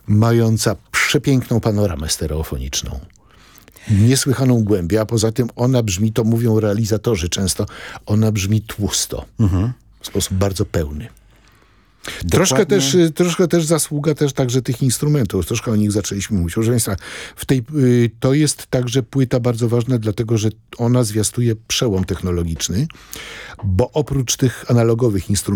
mająca przepiękną panoramę stereofoniczną. Niesłychaną głębię, a poza tym ona brzmi, to mówią realizatorzy często, ona brzmi tłusto. W sposób bardzo pełny. Troszkę też zasługa też także tych instrumentów. Troszkę o nich zaczęliśmy mówić. Proszę Państwa, to jest także płyta bardzo ważna, dlatego że ona zwiastuje przełom technologiczny, bo oprócz tych analogowych instrumentów